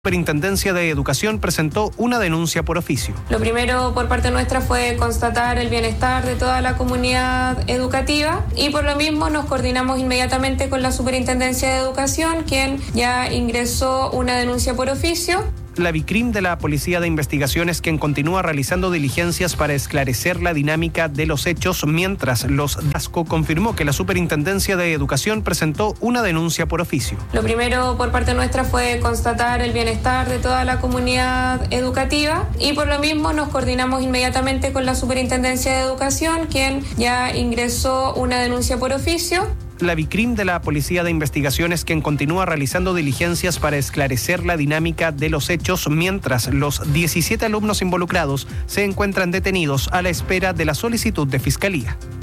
La Superintendencia de Educación presentó una denuncia por oficio. Lo primero por parte nuestra fue constatar el bienestar de toda la comunidad educativa y por lo mismo nos coordinamos inmediatamente con la Superintendencia de Educación, quien ya ingresó una denuncia por oficio. La Vicrim de la Policía de Investigaciones, quien continúa realizando diligencias para esclarecer la dinámica de los hechos, mientras los DASCO confirmó que la Superintendencia de Educación presentó una denuncia por oficio. Lo primero por parte nuestra fue constatar el bienestar de toda la comunidad educativa y por lo mismo nos coordinamos inmediatamente con la Superintendencia de Educación, quien ya ingresó una denuncia por oficio. La Vicrim de la Policía de Investigaciones, quien continúa realizando diligencias para esclarecer la dinámica de los hechos, mientras los 17 alumnos involucrados se encuentran detenidos a la espera de la solicitud de fiscalía.